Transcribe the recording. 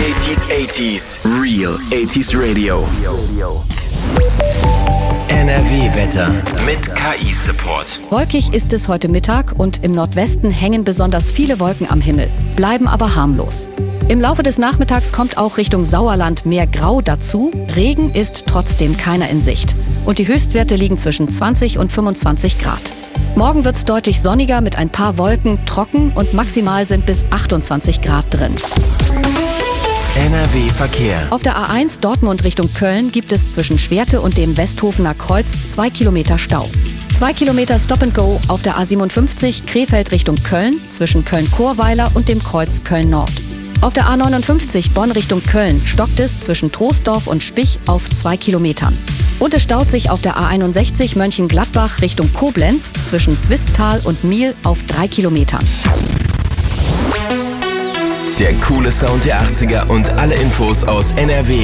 80s, Real 80s Radio. NRW-Wetter mit KI-Support. Wolkig ist es heute Mittag und im Nordwesten hängen besonders viele Wolken am Himmel, bleiben aber harmlos. Im Laufe des Nachmittags kommt auch Richtung Sauerland mehr Grau dazu. Regen ist trotzdem keiner in Sicht. Und die Höchstwerte liegen zwischen 20 und 25 Grad. Morgen wird es deutlich sonniger mit ein paar Wolken, trocken und maximal sind bis 28 Grad drin. NRW-Verkehr. Auf der A1 Dortmund Richtung Köln gibt es zwischen Schwerte und dem Westhofener Kreuz 2 Kilometer Stau. 2 Kilometer Stop and Go auf der A57 Krefeld Richtung Köln zwischen Köln-Chorweiler und dem Kreuz Köln-Nord. Auf der A59 Bonn Richtung Köln stockt es zwischen Troisdorf und Spich auf 2 Kilometern. Und es staut sich auf der A61 Mönchengladbach Richtung Koblenz zwischen Swisttal und Miel auf 3 Kilometern. Der coole Sound der 80er und alle Infos aus NRW